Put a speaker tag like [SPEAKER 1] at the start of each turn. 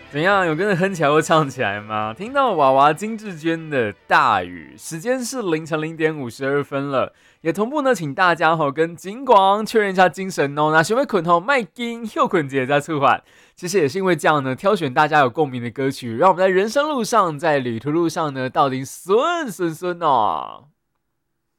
[SPEAKER 1] 怎样？有跟着哼起来或唱起来吗？听到娃娃金志娟的《大雨》，时间是凌晨0点52分了，也同步呢，请大家跟金广确认一下精神哦。那学会捆麦金又捆姐在促缓，其实也是因为这样呢，挑选大家有共鸣的歌曲，让我们在人生路上，在旅途路上呢，到底顺哦。